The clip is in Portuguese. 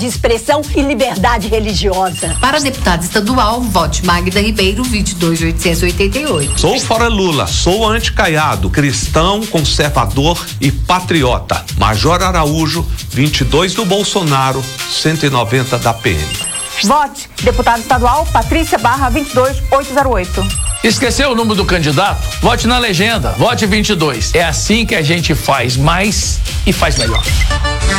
de expressão e liberdade religiosa. Para deputada estadual, vote Magda Ribeiro, 22.888. Sou fora Lula, sou anticaiado, cristão, conservador e patriota. Major Araújo, 22 do Bolsonaro, 190 da PM. Vote deputada estadual Patrícia Barra, 22808. Esqueceu o número do candidato? Vote na legenda, vote 22. É assim que a gente faz mais e faz melhor.